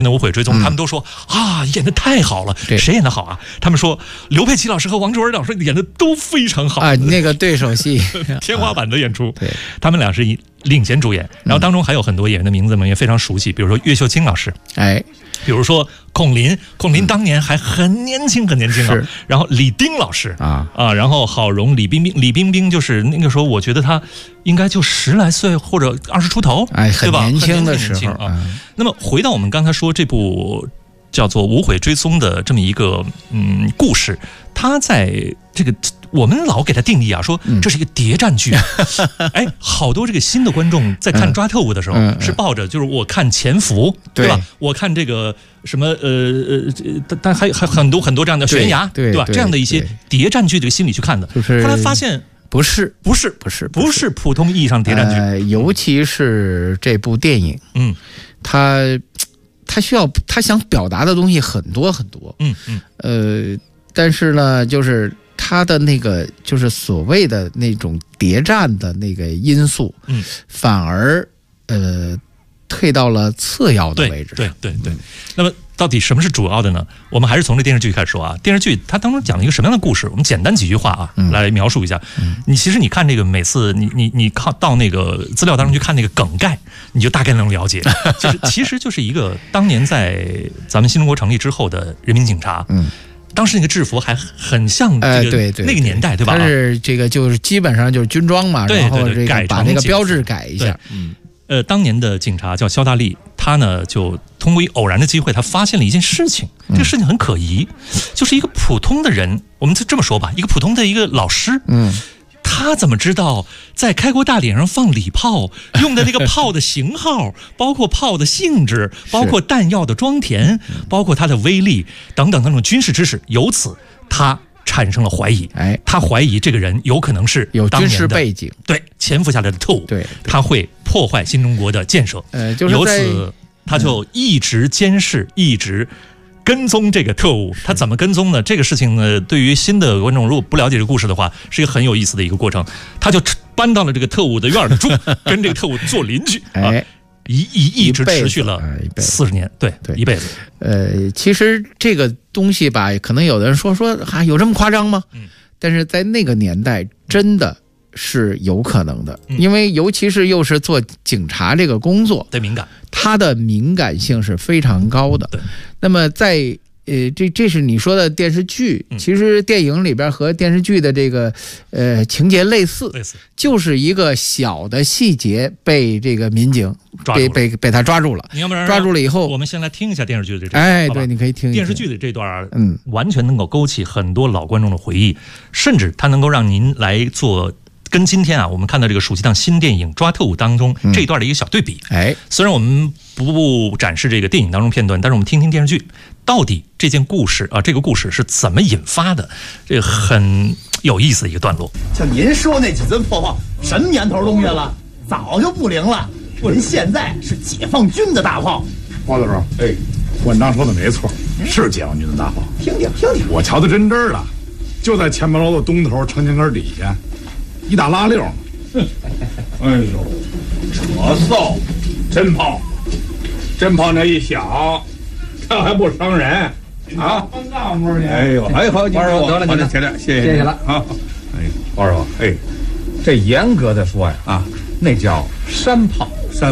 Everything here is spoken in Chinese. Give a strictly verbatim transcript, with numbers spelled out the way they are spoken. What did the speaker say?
那无悔追踪，他们都说啊，演得太好了。谁演得好啊？他们说刘佩琦老师和王志文老师演得都非常好啊，那个对手戏天花板的演出。 对， 他们俩是领衔主演，然后当中还有很多演员的名字们也非常熟悉，比如说岳秀清老师， 哎， 比如说孔林，孔林当年还很年轻很年轻啊。然后李丁老师啊啊，然后郝荣、李冰冰，李冰冰就是那个时候，我觉得他应该就十来岁或者二十出头， 哎，很年轻的时候啊。那么回到我们刚才说这部叫做《无悔追踪》的这么一个嗯故事，它在这个我们老给它定义啊，说这是一个谍战剧。嗯、哎，好多这个新的观众在看抓特务的时候，嗯嗯、是抱着就是我看潜伏，对吧？我看这个什么呃呃，但还还很多很多这样的悬崖，对, 对, 对吧？这样的一些谍战剧这个心理去看的， 就是后来发现。 不是， 不是， 不是， 不是普通意义上谍战剧、 呃，尤其是这部电影， 嗯， 它它需要它想表达的东西很多很多， 嗯嗯， 呃，但是呢，就是它的那个就是所谓的那种谍战的那个因素， 嗯， 反而呃退到了次要的位置。 对对 对, 对。那么到底什么是主要的呢？我们还是从这电视剧开始说啊。电视剧它当中讲了一个什么样的故事？我们简单几句话啊，嗯、来描述一下。嗯、你其实你看这个，每次你你你靠到那个资料当中去看那个梗概，你就大概能了解，就是其实就是一个当年在咱们新中国成立之后的人民警察。 嗯。 当时那个制服还很像这个那个年代，对吧？ 它是这个就是基本上就是军装嘛，然后这个把那个标志改一下。 嗯。呃，当年的警察叫肖大力，他呢就通过一偶然的机会，他发现了一件事情，这个事情很可疑，就是一个普通的人，我们就这么说吧，一个普通的一个老师， 嗯， 他怎么知道在开国大典上放礼炮用的那个炮的型号，包括炮的性质，包括弹药的装填，包括它的威力等等等等军事知识，由此他产生了怀疑， 哎， 他怀疑这个人有可能是有军事背景， 对，潜伏下来的特务， 对， 他会破坏新中国的建设， 呃，就是由此他就一直监视，嗯、一直跟踪这个特务。他怎么跟踪呢？这个事情呢，对于新的观众如果不了解这个故事的话，是一个很有意思的一个过程。他就搬到了这个特务的院里住，跟这个特务做邻居， 哎。 啊一一一直持续了四十年，对对，一辈子。 呃，其实这个东西吧，可能有的人说说啊，有这么夸张吗？ 嗯， 但是在那个年代，真的是有可能的， 嗯、 因为尤其是又是做警察这个工作， 对敏感， 它的敏感性是非常高的。 对， 那么在。呃，这这是你说的电视剧，其实电影里边和电视剧的这个呃情节类似， 类似就是一个小的细节被这个民警被被被他抓住了， 你要不然抓住了以后， 我们先来听一下电视剧的这段， 哎，对，你可以听一听电视剧的这段， 嗯， 完全能够勾起很多老观众的回忆，甚至它能够让您来做。跟今天啊，我们看到这个暑期档新电影《抓特务》当中这一段的一个小对比。 哎， 虽然我们不展示这个电影当中片段，但是我们听听电视剧，到底这件故事啊，这个故事是怎么引发的？这个很有意思的一个段落。 像您说那几尊破炮，什么年头东西了？早就不灵了。人现在是解放军的大炮。 花子叔，哎，馆长说的没错，是解放军的大炮。 听听听听， 我瞧得真真了，就在前门楼的东头城墙根底下。一大拉溜，哎呦，扯臊，真炮，真炮那一响，这还不伤人啊！哎呦，哎好，花师傅得了，您起来，谢谢谢谢了啊！哎，花师傅，哎，这严格的说呀，啊，那叫山炮。